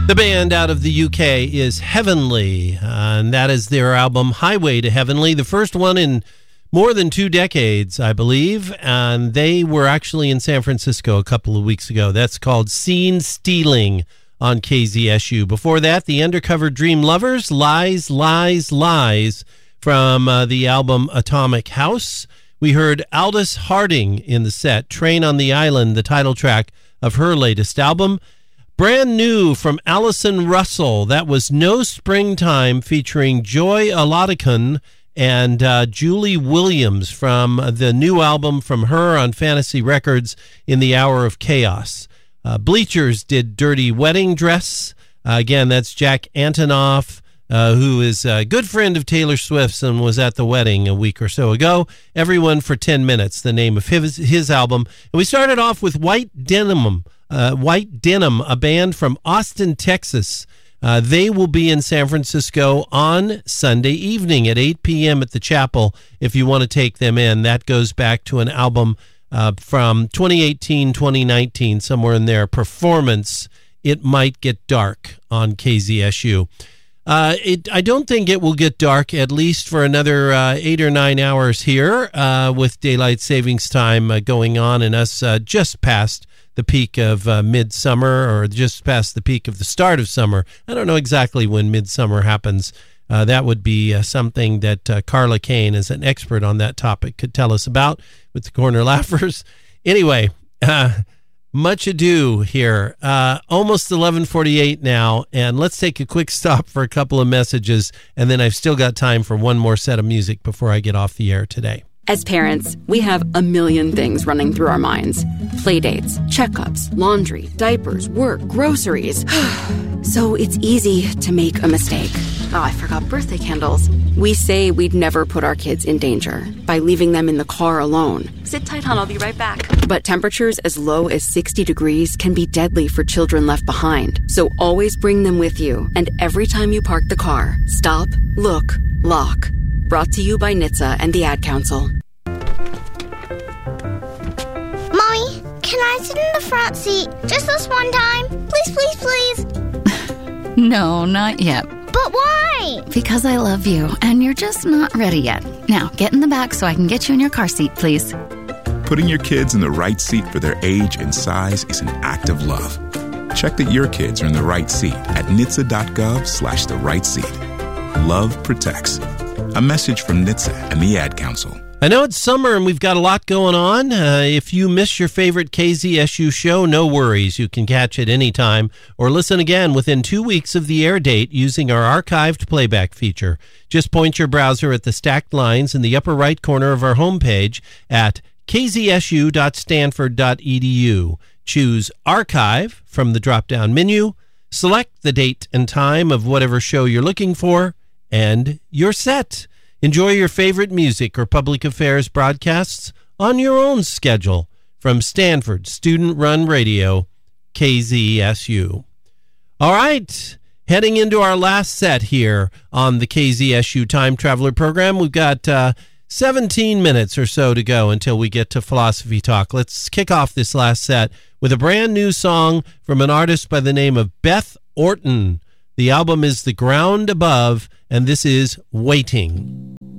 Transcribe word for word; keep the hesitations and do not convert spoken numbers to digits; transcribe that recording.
The band out of the U K is Heavenly, uh, and that is their album Highway to Heavenly, the first one in more than two decades, I believe, and they were actually in San Francisco a couple of weeks ago. That's called Scene Stealing on K Z S U. Before that, the Undercover Dream Lovers, Lies, Lies, Lies, from uh, the album Atomic House. We heard Aldous Harding in the set, Train on the Island, the title track of her latest album. Brand new from Allison Russell, that was No Springtime, featuring Joy Oladikan and uh, Julie Williams from the new album from her on Fantasy Records, In the Hour of Chaos. Uh, Bleachers did Dirty Wedding Dress. Uh, again, that's Jack Antonoff, uh, who is a good friend of Taylor Swift's and was at the wedding a week or so ago. Everyone for ten minutes, the name of his, his album. And we started off with White Denim. Uh, White Denim, a band from Austin, Texas. Uh, they will be in San Francisco on Sunday evening at eight p.m. at the Chapel if you want to take them in. That goes back to an album uh, from twenty eighteen, twenty nineteen, somewhere in there. Performance, It Might Get Dark on K Z S U. Uh, it, I don't think it will get dark at least for another uh, eight or nine hours here uh, with daylight savings time uh, going on and us uh, just past the peak of uh, midsummer, or just past the peak of the start of summer. I don't know exactly when midsummer happens. Uh, that would be uh, something that uh, Carla Kane, as an expert on that topic, could tell us about with the Corner Laughers. Anyway, uh, much ado here. Uh, almost eleven forty-eight now, and let's take a quick stop for a couple of messages, and then I've still got time for one more set of music before I get off the air today. As parents, we have a million things running through our minds. Playdates, checkups, laundry, diapers, work, groceries. So it's easy to make a mistake. Oh, I forgot birthday candles. We say we'd never put our kids in danger by leaving them in the car alone. Sit tight, hon, I'll be right back. But temperatures as low as sixty degrees can be deadly for children left behind. So always bring them with you. And every time you park the car, stop, look, lock. Brought to you by N H T S A and the Ad Council. Mommy, can I sit in the front seat just this one time? Please, please, please. No, not yet. But why? Because I love you, and you're just not ready yet. Now, get in the back so I can get you in your car seat, please. Putting your kids in the right seat for their age and size is an act of love. Check that your kids are in the right seat at N H T S A dot gov slash the right seat. Love protects. A message from N H T S A and the Ad Council. I know it's summer and we've got a lot going on. Uh, if you miss your favorite K Z S U show, no worries. You can catch it anytime or listen again within two weeks of the air date using our archived playback feature. Just point your browser at the stacked lines in the upper right corner of our homepage at k z s u dot stanford dot e d u. Choose Archive from the drop-down menu, select the date and time of whatever show you're looking for, and you're set. Enjoy your favorite music or public affairs broadcasts on your own schedule from Stanford Student-Run Radio, K Z S U. All right, heading into our last set here on the K Z S U Time Traveler program. We've got uh, seventeen minutes or so to go until we get to Philosophy Talk. Let's kick off this last set with a brand new song from an artist by the name of Beth Orton. The album is The Ground Above, and this is Waiting.